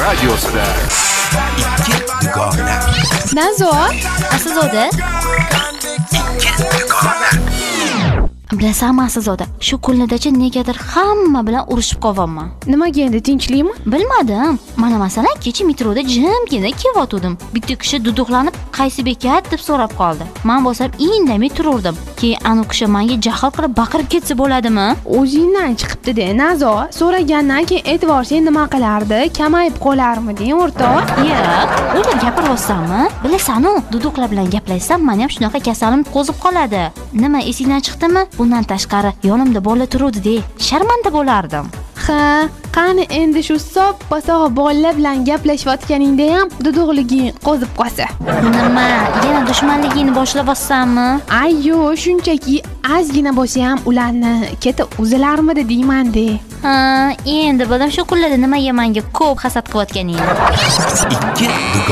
radiosida ikki dugona. Nazo, Aslzoda? Ikki dugona. Bilasanmi Aslzoda, shu kunlardacha negadir hamma bilan urushib qolyapman. nimaga endi, tinchlikmi? Bilmadim. Mana masalan, kecha metroda jimgina kelayotgandim. Bitta kishi duduqlanib, "Qaysi bekat?" deb so'rab qoldi. Men bo'lsam indamay turardim. Keyin anu kishi menga jahl qilib baqirib ketsa bo'ladimi? O'zingdan chiqibdi-da, Nazo. So'ragandan keyin e'tibor sen nima qilardi? Kamayib qolarmiding, o'rtoq? Yo'q, o'ylab gapiryapsanmi? Bilasan-ku, duduqlar bilan gaplashsam, men ham shunaqa kasalim qo'zib qoladi. Nima esingdan chiqdimi? Bundan tashqari yonimda bola turuvdi-da, sharmanda bo'lardim. Ha, qani endi shu soppa-sog' bolalar bilan gaplashayotganingda ham duduqliging qo'zib qolsa. Nima, yana dushmanligingni boshlab-olsanmi? Ayyo, shunchaki ozgina bo'lsa ham ularni keta uzilarmidi deyman-de. Ha, endi bildim shu kunlarda nimaga menga ko'p hasad qilayotganingni. Ikki